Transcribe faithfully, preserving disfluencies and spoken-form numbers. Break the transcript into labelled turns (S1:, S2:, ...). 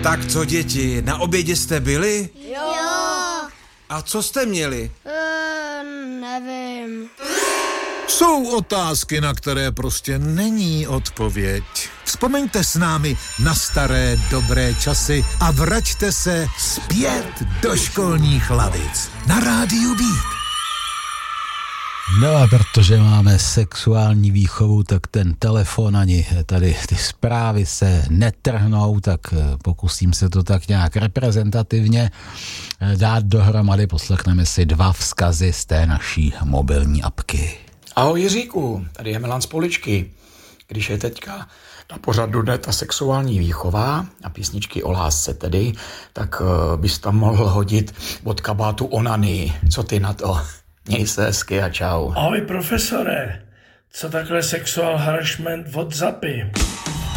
S1: Tak co, děti, na obědě jste byli?
S2: Jo.
S1: A co jste měli?
S2: Uh, nevím.
S3: Jsou otázky, na které prostě není odpověď. Vzpomeňte s námi na staré dobré časy a vraťte se zpět do školních lavic. Na rádiu Beat.
S4: No a protože máme sexuální výchovu, tak ten telefon ani tady ty zprávy se netrhnou, tak pokusím se to tak nějak reprezentativně dát dohromady. Poslechneme si dva vzkazy z té naší mobilní apky.
S5: Ahoj Jiříku, tady je Milan z Poličky. Když je teďka na pořadu jde ta sexuální výchova a písničky o lásce tedy, tak uh, bys tam mohl hodit od kabátu Onany. Co ty na to? Měj se hezky a čau.
S6: Ahoj profesore, co takhle sexual harassment od Zapy?